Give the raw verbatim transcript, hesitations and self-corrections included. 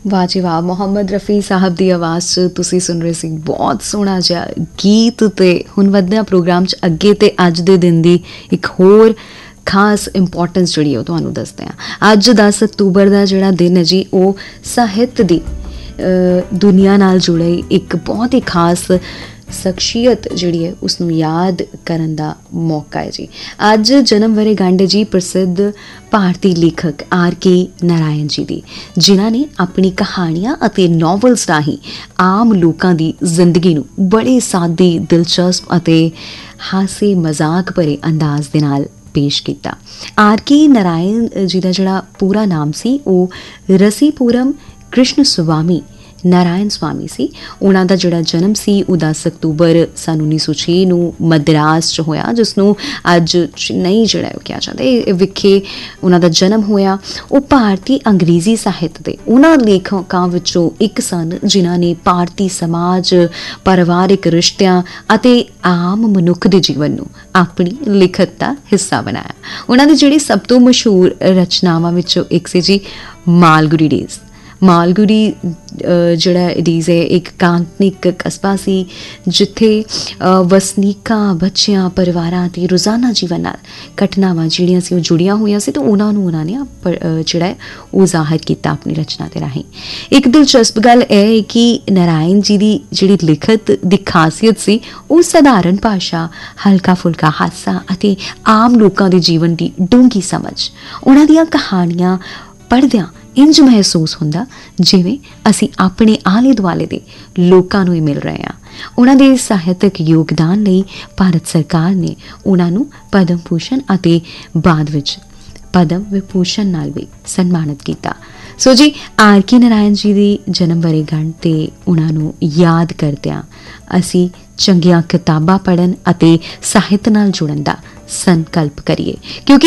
ਵਾਹ ਜੀ ਵਾਹ, ਮੁਹੰਮਦ ਰਫੀ ਸਾਹਿਬ ਦੀ ਆਵਾਜ਼ 'ਚ ਤੁਸੀਂ ਸੁਣ ਰਹੇ ਸੀ ਬਹੁਤ ਸੋਹਣਾ ਜਿਹਾ ਗੀਤ। ਤੇ ਹੁਣ ਵਧਦੇ ਹਾਂ ਪ੍ਰੋਗਰਾਮ 'ਚ ਅੱਗੇ, ਤੇ ਅੱਜ ਦੇ ਦਿਨ ਦੀ ਇੱਕ ਹੋਰ ਖਾਸ ਇੰਪੋਰਟੈਂਸ ਜਿਹੜੀ ਉਹ ਤੁਹਾਨੂੰ ਦੱਸਦੇ ਹਾਂ। ਅੱਜ ਦਸ ਅਕਤੂਬਰ ਦਾ ਜਿਹੜਾ ਦਿਨ ਹੈ ਜੀ, ਉਹ ਸਾਹਿਤ ਦੀ ਦੁਨੀਆ ਨਾਲ ਜੁੜੇ ਇੱਕ ਬਹੁਤ ਹੀ ਖਾਸ ਸ਼ਖਸੀਅਤ ਜਿਹੜੀ ਹੈ ਉਸਨੂੰ ਯਾਦ ਕਰਨ ਦਾ ਮੌਕਾ ਹੈ ਜੀ। ਅੱਜ ਜਨਮ ਵਰ੍ਹੇਗੰਢ ਜੀ ਪ੍ਰਸਿੱਧ ਭਾਰਤੀ ਲੇਖਕ ਆਰ ਕੇ ਨਾਰਾਇਣ ਜੀ ਦੀ, ਜਿਨ੍ਹਾਂ ਨੇ ਆਪਣੀ ਕਹਾਣੀਆਂ ਅਤੇ ਨੋਵਲਸ ਰਾਹੀਂ ਆਮ ਲੋਕਾਂ ਦੀ ਜ਼ਿੰਦਗੀ ਨੂੰ ਬੜੇ ਸਾਦੇ, ਦਿਲਚਸਪ ਅਤੇ ਹਾਸੇ ਮਜ਼ਾਕ ਭਰੇ ਅੰਦਾਜ਼ ਦੇ ਨਾਲ ਪੇਸ਼ ਕੀਤਾ। ਆਰ ਕੇ ਨਾਰਾਇਣ ਜੀ ਦਾ ਜਿਹੜਾ ਪੂਰਾ ਨਾਮ ਸੀ ਉਹ ਰਸੀਪੁਰਮ ਕ੍ਰਿਸ਼ਨ ਸੁਵਾਮੀ ਨਾਰਾਇਣ ਸਵਾਮੀ ਸੀ। ਉਹਨਾਂ ਦਾ ਜਿਹੜਾ ਜਨਮ ਸੀ ਉਹ ਦਸ ਅਕਤੂਬਰ ਸੰਨ ਉੱਨੀ ਸੌ ਛੇ ਨੂੰ ਮਦਰਾਸ 'ਚ ਹੋਇਆ, ਜਿਸ ਨੂੰ ਅੱਜ ਚੇਨਈ ਜਿਹੜਾ ਉਹ ਕਿਹਾ ਜਾਂਦਾ ਹੈ ਵਿਖੇ ਉਹਨਾਂ ਦਾ ਜਨਮ ਹੋਇਆ। ਉਹ ਭਾਰਤੀ ਅੰਗਰੇਜ਼ੀ ਸਾਹਿਤ ਦੇ ਉਹਨਾਂ ਲੇਖਕਾਂ ਵਿੱਚੋਂ ਇੱਕ ਸਨ ਜਿਨ੍ਹਾਂ ਨੇ ਭਾਰਤੀ ਸਮਾਜ, ਪਰਿਵਾਰਿਕ ਰਿਸ਼ਤਿਆਂ ਅਤੇ ਆਮ ਮਨੁੱਖ ਦੇ ਜੀਵਨ ਨੂੰ ਆਪਣੀ ਲਿਖਤ ਦਾ ਹਿੱਸਾ ਬਣਾਇਆ। ਉਹਨਾਂ ਦੀ ਜਿਹੜੀ ਸਭ ਤੋਂ ਮਸ਼ਹੂਰ ਰਚਨਾਵਾਂ ਵਿੱਚੋਂ ਇੱਕ ਸੀ ਜੀ ਮਾਲਗੁਡੀ ਡੇਜ਼। ਮਾਲਗੁਡੀ ਜਿਹੜਾ ਡੇਜ਼ ਹੈ ਇੱਕ ਕਾਂਤਨਿਕ ਕਸਬਾ ਸੀ ਜਿੱਥੇ ਵਸਨੀਕਾਂ, ਬੱਚਿਆਂ, ਪਰਿਵਾਰਾਂ ਅਤੇ ਰੋਜ਼ਾਨਾ ਜੀਵਨ ਨਾਲ ਘਟਨਾਵਾਂ ਜਿਹੜੀਆਂ ਸੀ ਉਹ ਜੁੜੀਆਂ ਹੋਈਆਂ ਸੀ, ਅਤੇ ਉਹਨਾਂ ਨੂੰ ਉਹਨਾਂ ਨੇ ਜਿਹੜਾ ਹੈ ਉਹ ਜ਼ਾਹਿਰ ਕੀਤਾ ਆਪਣੀ ਰਚਨਾ ਦੇ ਰਾਹੀਂ। ਇੱਕ ਦਿਲਚਸਪ ਗੱਲ ਇਹ ਹੈ ਕਿ ਨਾਰਾਇਣ ਜੀ ਦੀ ਜਿਹੜੀ ਲਿਖਤ ਦੀ ਖਾਸੀਅਤ ਸੀ ਉਹ ਸਧਾਰਨ ਭਾਸ਼ਾ, ਹਲਕਾ ਫੁਲਕਾ ਹਾਸਾ ਅਤੇ ਆਮ ਲੋਕਾਂ ਦੇ ਜੀਵਨ ਦੀ ਡੂੰਘੀ ਸਮਝ। ਉਹਨਾਂ ਦੀਆਂ ਕਹਾਣੀਆਂ ਪੜ੍ਹਦਿਆਂ ਇੰਝ ਮਹਿਸੂਸ ਹੁੰਦਾ ਜਿਵੇਂ ਅਸੀਂ ਆਪਣੇ ਆਲੇ ਦੁਆਲੇ ਦੇ ਲੋਕਾਂ ਨੂੰ ਹੀ ਮਿਲ ਰਹੇ ਹਾਂ। ਉਹਨਾਂ ਦੇ ਸਾਹਿਤਕ ਯੋਗਦਾਨ ਲਈ ਭਾਰਤ ਸਰਕਾਰ ਨੇ ਉਹਨਾਂ ਨੂੰ ਪਦਮ ਭੂਸ਼ਣ ਅਤੇ ਬਾਅਦ ਵਿੱਚ ਪਦਮ ਵਿਭੂਸ਼ਣ ਨਾਲ ਵੀ ਸਨਮਾਨਿਤ ਕੀਤਾ। ਸੋ ਜੀ, ਆਰ ਕੇ ਨਾਰਾਇਣ ਜੀ ਦੀ ਜਨਮ ਵਰ੍ਹੇਗੰਢ 'ਤੇ ਉਹਨਾਂ ਨੂੰ ਯਾਦ ਕਰਦਿਆਂ ਅਸੀਂ ਚੰਗੀਆਂ ਕਿਤਾਬਾਂ ਪੜ੍ਹਨ ਅਤੇ ਸਾਹਿਤ ਨਾਲ ਜੁੜਨ ਦਾ ਸੰਕਲਪ ਕਰੀਏ, ਕਿਉਂਕਿ